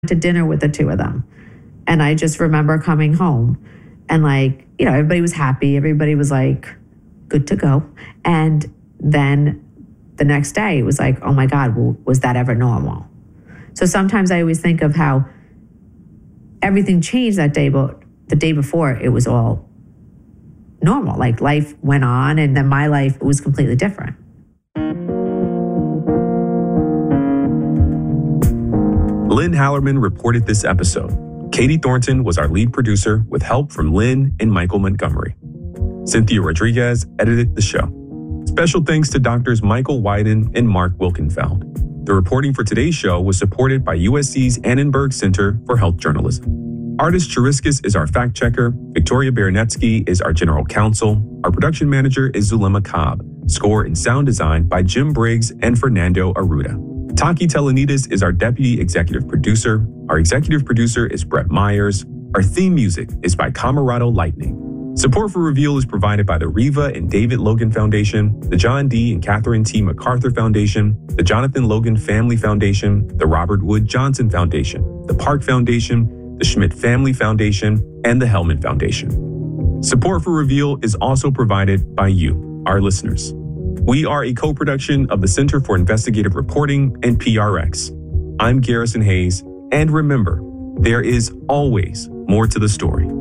to dinner with the two of them. And I just remember coming home and everybody was happy. Everybody was good to go. And then the next day it was oh my God, was that ever normal? So sometimes I always think of how everything changed that day, but the day before it was all normal. Life went on, and then my life was completely different. Lynn Hallerman reported this episode. Katie Thornton was our lead producer with help from Lynn and Michael Montgomery. Cynthia Rodriguez edited the show. Special thanks to Doctors Michael Wyden and Mark Wilkenfeld. The reporting for today's show was supported by USC's Annenberg Center for Health Journalism. Artist Chiriskis is our fact checker. Victoria Baranetsky is our general counsel. Our production manager is Zulema Cobb. Score and sound design by Jim Briggs and Fernando Arruda. Taki Telenides is our deputy executive producer. Our executive producer is Brett Myers. Our theme music is by Camarado Lightning. Support for Reveal is provided by the Riva and David Logan Foundation, the John D. and Catherine T. MacArthur Foundation, the Jonathan Logan Family Foundation, the Robert Wood Johnson Foundation, the Park Foundation, the Schmidt Family Foundation, and the Hellman Foundation. Support for Reveal is also provided by you, our listeners. We are a co-production of the Center for Investigative Reporting and PRX. I'm Garrison Hayes, and remember, there is always more to the story.